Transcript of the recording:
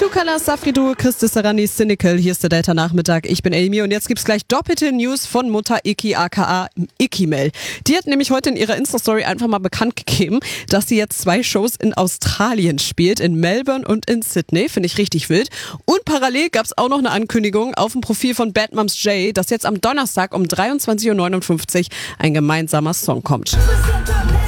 Two Colors, Safri Duo, Christis Serrani, Cynical. Hier ist der Delta-Nachmittag. Ich bin Amy und jetzt gibt's gleich doppelte News von Mutter Iki aka Ikimel. Die hat nämlich heute in ihrer Insta-Story einfach mal bekannt gegeben, dass sie jetzt 2 Shows in Australien spielt, in Melbourne und in Sydney. Finde ich richtig wild. Und parallel gab's auch noch eine Ankündigung auf dem Profil von Bad Moms J, dass jetzt am Donnerstag um 23:59 Uhr ein gemeinsamer Song kommt.